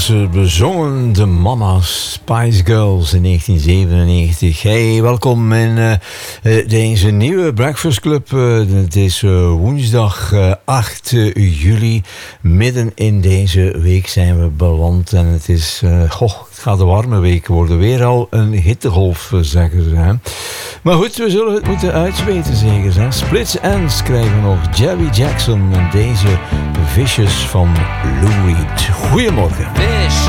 bezongen de Mama's Spice Girls in 1997. Hey, welkom in deze nieuwe Breakfast Club. Het is woensdag 8 juli. Midden in deze week zijn we beland. En het is, het gaat een warme week worden. Weer al een hittegolf, zeggen ze. Hè? Maar goed, we zullen het moeten uitweten, zeggen ze. Splits Ends krijgen we nog. Jerry Jackson en deze Vicious van Lou Reed. Goedemorgen.